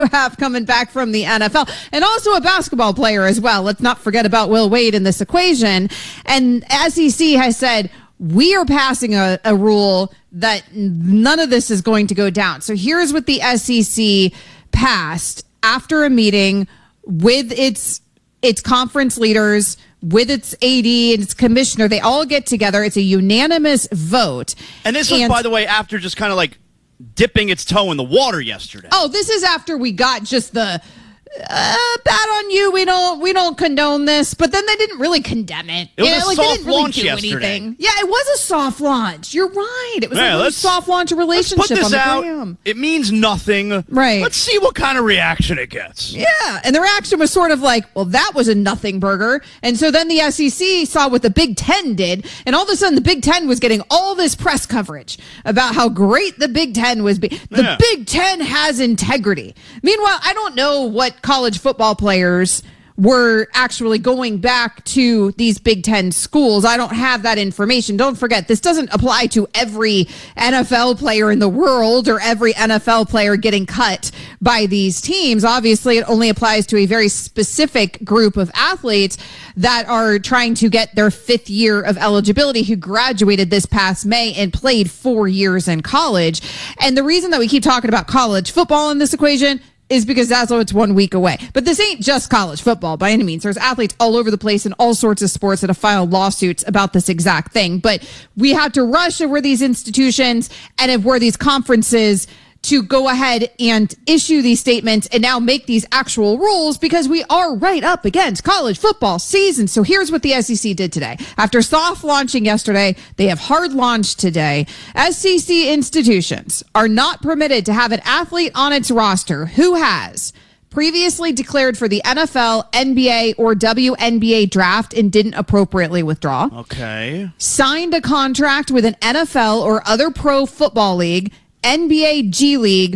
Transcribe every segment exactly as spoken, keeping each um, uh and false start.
have coming back from the N F L, and also a basketball player as well. Let's not forget about Will Wade in this equation. And S E C has said, we are passing a, a rule that none of this is going to go down. So here's what the S E C passed after a meeting with its its conference leaders, with its A D and its commissioner. They all get together. It's a unanimous vote. And this was, and, by the way, after just kind of like dipping its toe in the water yesterday. Oh, this is after we got just the uh, bad on you. We don't we don't condone this. But then they didn't really condemn it. It was yeah, a like, soft they didn't really launch do yesterday. Anything. Yeah, it was a soft launch. You're right. It was Man, a really soft launch relationship let's put this on the out. gram. It means nothing. Right. Let's see what kind of reaction it gets. Yeah, and the reaction was sort of like, well, that was a nothing burger. And so then the S E C saw what the Big Ten did, and all of a sudden the Big Ten was getting all this press coverage about how great the Big Ten was. Be- the yeah. Big Ten has integrity. Meanwhile, I don't know what college football players were actually going back to these Big Ten schools. I don't have that information. Don't forget, this doesn't apply to every N F L player in the world or every N F L player getting cut by these teams. Obviously, it only applies to a very specific group of athletes that are trying to get their fifth year of eligibility, who graduated this past May and played four years in college. And the reason that we keep talking about college football in this equation is because that's oh, it's one week away. But this ain't just college football by any means. There's athletes all over the place in all sorts of sports that have filed lawsuits about this exact thing. But we have to rush over these institutions and over these conferences to go ahead and issue these statements and now make these actual rules, because we are right up against college football season. So here's what the S E C did today. After soft launching yesterday, they have hard launched today. S E C institutions are not permitted to have an athlete on its roster who has previously declared for the N F L, N B A, or W N B A draft and didn't appropriately withdraw. Okay. Signed a contract with an N F L or other pro football league, N B A, G League,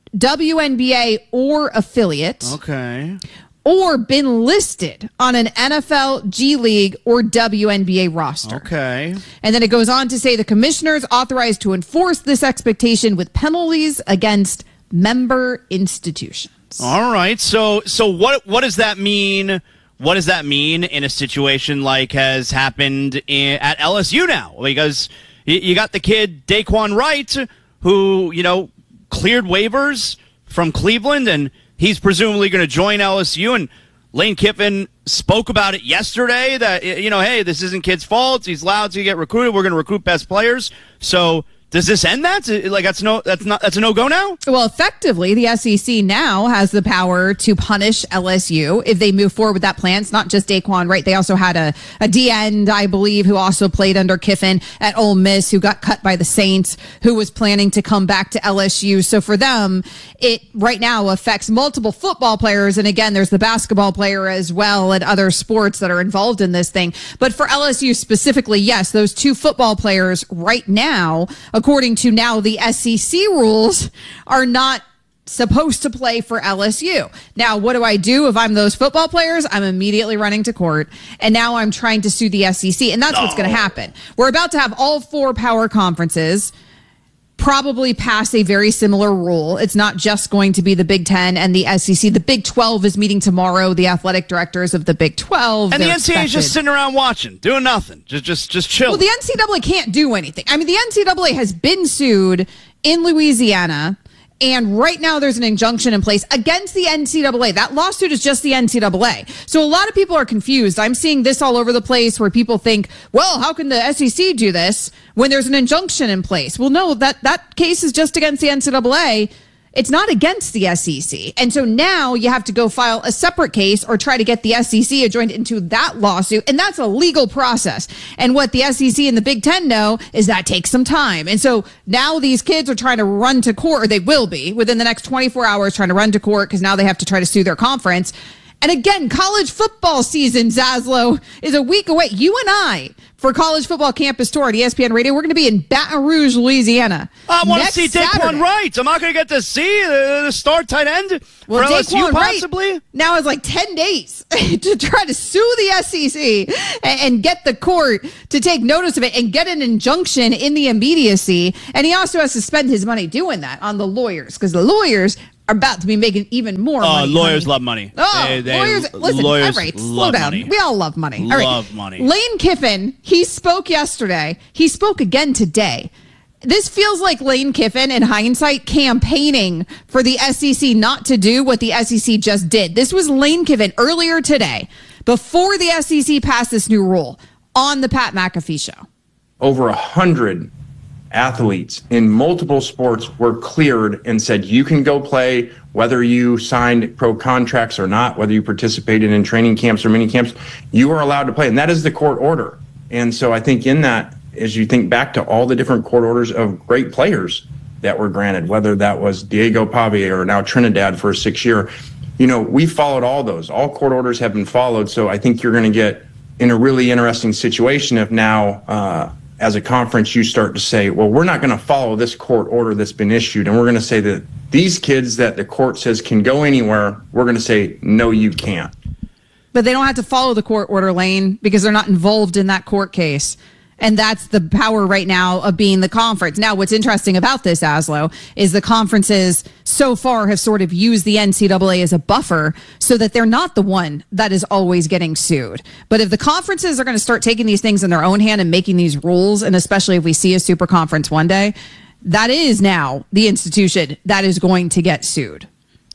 W N B A, or affiliate. Okay. Or been listed on an N F L, G League, or W N B A roster. Okay. And then it goes on to say the commissioners authorized to enforce this expectation with penalties against member institutions. All right. So so what what does that mean? What does that mean in a situation like has happened in, at L S U now? Because you, you got the kid Daquan Wright, who, you know, cleared waivers from Cleveland, and he's presumably going to join L S U. And Lane Kiffin spoke about it yesterday that, you know, hey, this isn't kid's fault. He's allowed to get recruited. We're going to recruit best players. So does this end that? Like, that's no, that's not, that's a no-go now? Well, effectively, the S E C now has the power to punish L S U if they move forward with that plan. It's not just Daquan, right? They also had a, a D-end, I believe, who also played under Kiffin at Ole Miss, who got cut by the Saints, who was planning to come back to L S U. So for them, it right now affects multiple football players. And again, there's the basketball player as well and other sports that are involved in this thing. But for L S U specifically, yes, those two football players right now, according to now the S E C rules, are not supposed to play for L S U. Now, what do I do if I'm those football players? I'm immediately running to court, and now I'm trying to sue the S E C, and that's no. what's going to happen. We're about to have all four power conferences probably pass a very similar rule. It's not just going to be the Big Ten and the S E C. The Big twelve is meeting tomorrow, the athletic directors of the Big twelve. And the N C double A is just sitting around watching, doing nothing, just just just chill. Well, the N C double A can't do anything. I mean, the N C double A has been sued in Louisiana, and right now there's an injunction in place against the N C double A. That lawsuit is just the N C double A. So a lot of people are confused. I'm seeing this all over the place where people think, well, how can the S E C do this when there's an injunction in place? Well, no, that, that case is just against the N C double A. It's not against the S E C. And so now you have to go file a separate case or try to get the S E C adjoined into that lawsuit. And that's a legal process. And what the S E C and the Big Ten know is that takes some time. And so now these kids are trying to run to court, or they will be within the next twenty-four hours trying to run to court, because now they have to try to sue their conference. And again, college football season, Zaslow, is a week away. You and I, for College Football Campus Tour at E S P N Radio, we're going to be in Baton Rouge, Louisiana. I want to see Daquan Wright. I'm not going to get to see the, the star tight end well, for L S U, possibly. Wright now has like ten days to try to sue the S E C and, and get the court to take notice of it and get an injunction in the immediacy. And he also has to spend his money doing that on the lawyers, because the lawyers are about to be making even more uh, money. Lawyers honey. love money. Oh, they, they, lawyers, listen, lawyers all right, slow love down. money. We all love money. Love all right. money. Lane Kiffin, he spoke yesterday. He spoke again today. This feels like Lane Kiffin, in hindsight, campaigning for the S E C not to do what the S E C just did. This was Lane Kiffin earlier today, before the S E C passed this new rule, on the Pat McAfee show. Over a hundred athletes in multiple sports were cleared and said, you can go play whether you signed pro contracts or not, whether you participated in training camps or mini camps, you are allowed to play. And that is the court order. And so I think in that, as you think back to all the different court orders of great players that were granted, whether that was Diego Pavia or now Trinidad for a six year, you know, we followed all those. All court orders have been followed. So I think you're going to get in a really interesting situation if now, uh, as a conference, you start to say, well, we're not going to follow this court order that's been issued. And we're going to say that these kids that the court says can go anywhere, we're going to say, no, you can't. But they don't have to follow the court order, Lane, because they're not involved in that court case. And that's the power right now of being the conference. Now, what's interesting about this, Aslo, is the conferences so far have sort of used the N C double A as a buffer so that they're not the one that is always getting sued. But if the conferences are going to start taking these things in their own hand and making these rules, and especially if we see a super conference one day, that is now the institution that is going to get sued.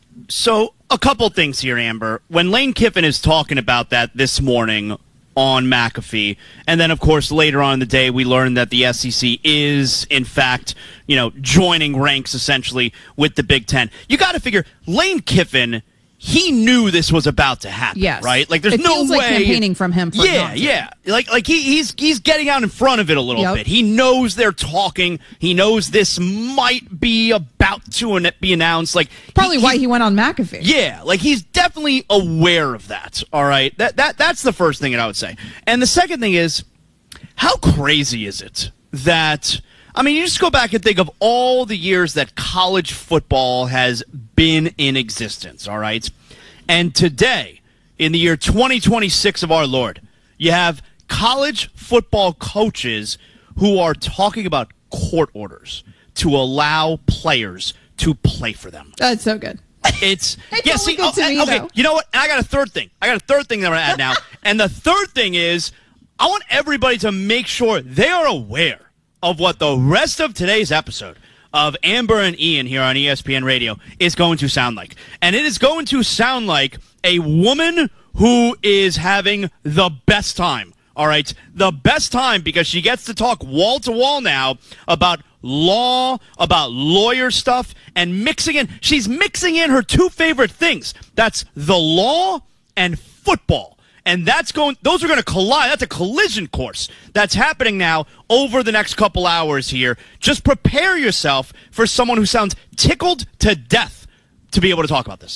So a couple things here, Amber. When Lane Kiffin is talking about that this morning on McAfee, and then of course later on in the day we learned that the S E C is in fact, you know, joining ranks essentially with the Big Ten. You got to figure Lane Kiffin, he knew this was about to happen, yes. right? Like there's it no feels way like campaigning from him. For yeah, yeah. Like like he, he's he's getting out in front of it a little yep. bit. He knows they're talking. He knows this might be about to be announced. Like probably he, why he went on McAfee. Yeah, like he's definitely aware of that. All right, that that that's the first thing that I would say. And the second thing is, how crazy is it that? I mean, you just go back and think of all the years that college football has been in existence, all right? And today, in the year twenty twenty-six of our Lord, you have college football coaches who are talking about court orders to allow players to play for them. That's so good. It's, it's yeah, see, good oh, to me, okay, though. You know what? I got a third thing. I got a third thing that I'm going to add now. And the third thing is, I want everybody to make sure they are aware of what the rest of today's episode of Amber and Ian here on E S P N Radio is going to sound like. And it is going to sound like a woman who is having the best time. All right, the best time because she gets to talk wall to wall now about law, about lawyer stuff, and mixing in. She's mixing in her two favorite things. That's the law and football. And that's going, those are going to collide. That's a collision course that's happening now over the next couple hours here. Just prepare yourself for someone who sounds tickled to death to be able to talk about this.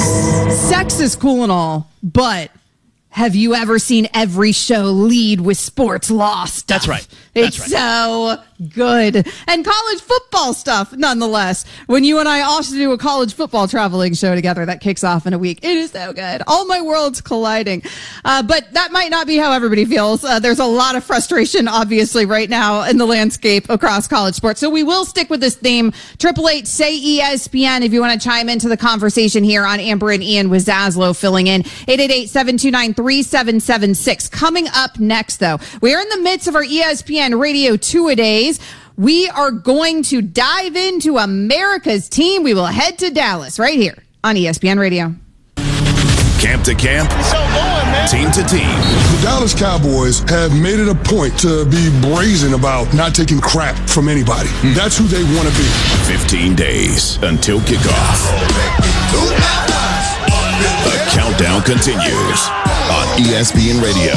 Sex is cool and all, but have you ever seen every show lead with sports law stuff? That's right. That's it's right. so good. And college football stuff, nonetheless. When you and I also do a college football traveling show together that kicks off in a week, it is so good. All my worlds colliding. Uh, but that might not be how everybody feels. Uh, there's a lot of frustration, obviously, right now in the landscape across college sports. So we will stick with this theme. Triple Eight, say E S P N if you want to chime into the conversation here on Amber and Ian with Zaslow filling in. eight eight eight, seven two nine, three seven seven six. Coming up next, though, we are in the midst of our E S P N Radio Two-A-Days. We are going to dive into America's team. We will head to Dallas right here on E S P N Radio. Camp to camp, So going, man. team to team. The Dallas Cowboys have made it a point to be brazen about not taking crap from anybody. That's who they want to be. fifteen days until kickoff. The countdown continues on E S P N Radio.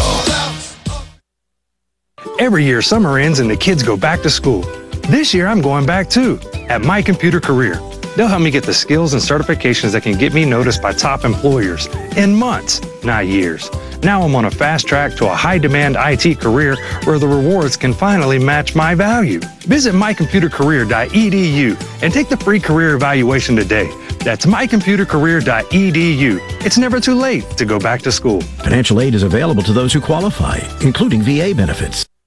Every year, summer ends and the kids go back to school. This year, I'm going back too, at My Computer Career. They'll help me get the skills and certifications that can get me noticed by top employers in months, not years. Now I'm on a fast track to a high-demand I T career where the rewards can finally match my value. Visit my computer career dot e d u and take the free career evaluation today. That's my computer career dot e d u. It's never too late to go back to school. Financial aid is available to those who qualify, including V A benefits.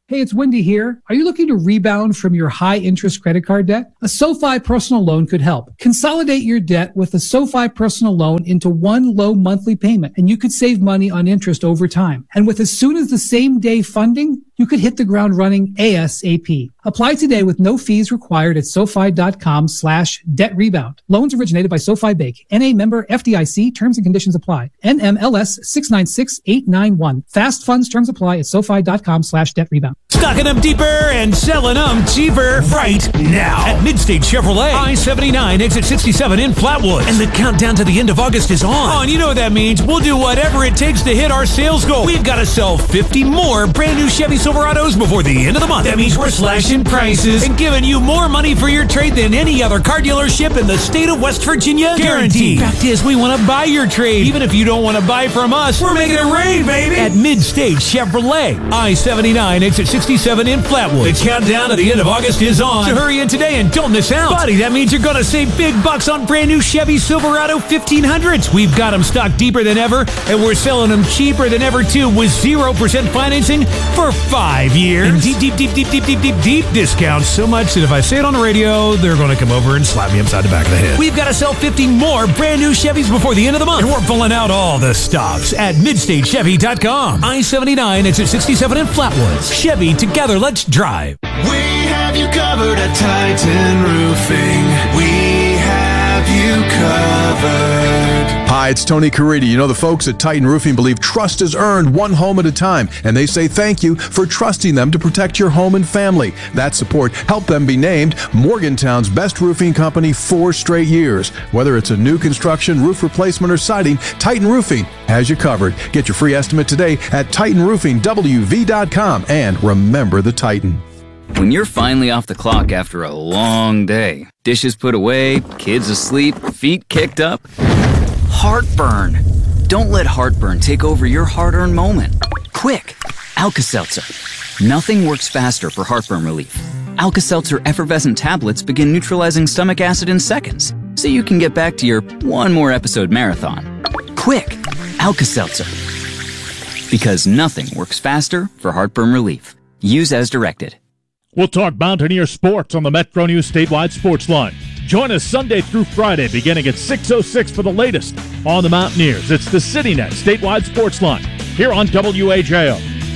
Hey, it's Wendy here. Are you looking to rebound from your high-interest credit card debt? A SoFi personal loan could help. Consolidate your debt with a SoFi personal loan into one low monthly payment, and you could save money on interest over time. And with as soon as the same day funding, you could hit the ground running ASAP. Apply today with no fees required at SoFi.com slash debt rebound. Loans originated by SoFi Bank. N A member F D I C. Terms and conditions apply. N M L S six nine six eight nine one. Fast funds terms apply at SoFi.com slash debt rebound. Stocking them deeper and selling them cheaper right now at Midstate Chevrolet, I seventy-nine, exit sixty-seven in Flatwoods. And the countdown to the end of August is on. Oh, and you know what that means. We'll do whatever it takes to hit our sales goal. We've got to sell fifty more brand new Chevy Silverados before the end of the month. That means we're slashing prices and giving you more money for your trade than any other car dealership in the state of West Virginia. Guaranteed. Fact is, we want to buy your trade. Even if you don't want to buy from us, we're making it rain, baby. At Midstate Chevrolet, I seventy-nine, exit sixty-seven in Flatwood. The countdown to the end of August is on. So hurry in today and don't miss out. Buddy, that means you're going to save big bucks on brand new Chevy Silverado fifteen hundreds. We've got them stocked deeper than ever, and we're selling them cheaper than ever, too, with zero percent financing for five years. And deep, deep, deep, deep, deep, deep, deep, deep discounts. So much that if I say it on the radio, they're going to come over and slap me upside the back of the head. We've got to sell fifty more brand new Chevys before the end of the month. And we're pulling out all the stops at Midstate Chevy dot com. I seventy-nine, exit sixty-seven in Flatwoods. Chevy, together, let's drive. We have you covered at Titan Roofing. We have you covered. Hi, it's Tony Caridi. You know, the folks at Titan Roofing believe trust is earned one home at a time, and they say thank you for trusting them to protect your home and family. That support helped them be named Morgantown's best roofing company four straight years. Whether it's a new construction, roof replacement, or siding, Titan Roofing has you covered. Get your free estimate today at Titan Roofing W V dot com, and remember the Titan. When you're finally off the clock after a long day, dishes put away, kids asleep, feet kicked up, heartburn. Don't let heartburn take over your hard-earned moment. Quick, Alka-Seltzer. Nothing works faster for heartburn relief. Alka-Seltzer effervescent tablets begin neutralizing stomach acid in seconds, so you can get back to your one more episode marathon. Quick, Alka-Seltzer. Because nothing works faster for heartburn relief. Use as directed. We'll talk Mountaineer sports on the Metro News Statewide Sports Line. Join us Sunday through Friday beginning at six oh six for the latest on the Mountaineers. It's the CityNet Statewide Sports Line here on W A J O.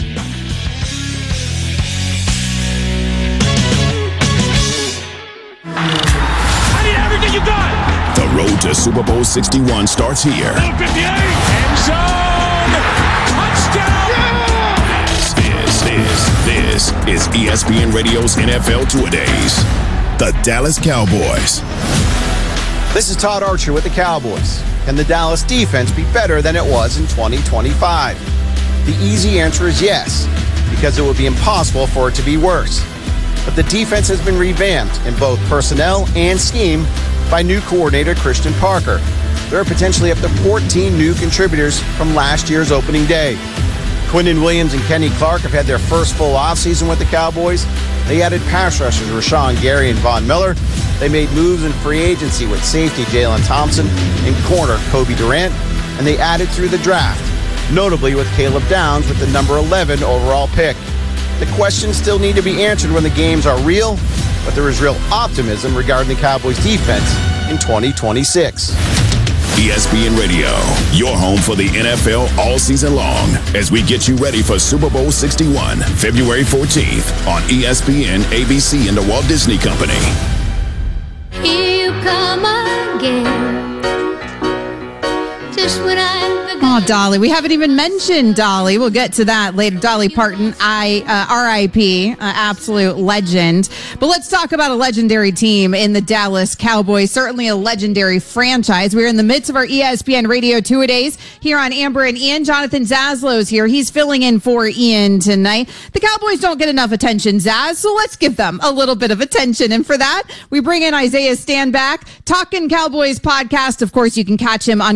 I need everything you got. The road to Super Bowl sixty-one starts here. End zone. Touchdown. This, this, this is E S P N Radio's N F L Two-A-Days. The Dallas Cowboys. This is Todd Archer with the Cowboys. Can the Dallas defense be better than it was in twenty twenty-five? The easy answer is yes, because it would be impossible for it to be worse. But the defense has been revamped in both personnel and scheme by new coordinator Christian Parker. There are potentially up to fourteen new contributors from last year's opening day. Quinnen Williams and Kenny Clark have had their first full offseason with the Cowboys. They added pass rushers Rashawn Gary and Von Miller. They made moves in free agency with safety Jalen Thompson and corner Kobe Durant. And they added through the draft, notably with Caleb Downs with the number eleven overall pick. The questions still need to be answered when the games are real, but there is real optimism regarding the Cowboys defense in twenty twenty-six. E S P N Radio, your home for the N F L all season long, as we get you ready for Super Bowl sixty-one, February fourteenth on E S P N, A B C, and the Walt Disney Company. Here you come again, just when I... Oh, Dolly. We haven't even mentioned Dolly. We'll get to that later. Dolly Parton, I uh, R I P, uh, absolute legend. But let's talk about a legendary team in the Dallas Cowboys. Certainly a legendary franchise. We're in the midst of our E S P N Radio Two-A-Days here on Amber and Ian. Jonathan Zaslow's here. He's filling in for Ian tonight. The Cowboys don't get enough attention, Zaz, so let's give them a little bit of attention. And for that, we bring in Isaiah Stanback, Talkin' Cowboys podcast. Of course, you can catch him on Good Morning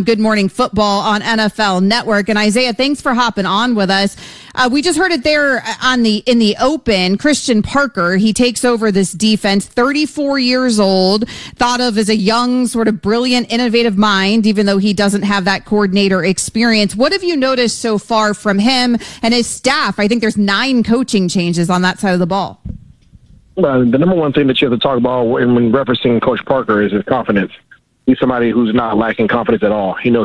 covering football on N F L Network. And Isaiah, thanks for hopping on with us. Uh, we just heard it there on the in the open. Christian Parker, he takes over this defense, thirty-four years old, thought of as a young, sort of brilliant, innovative mind, even though he doesn't have that coordinator experience. What have you noticed so far from him and his staff? I think there's nine coaching changes on that side of the ball. Uh, the number one thing that you have to talk about when, when referencing Coach Parker is his confidence. He's somebody who's not lacking confidence at all. He knows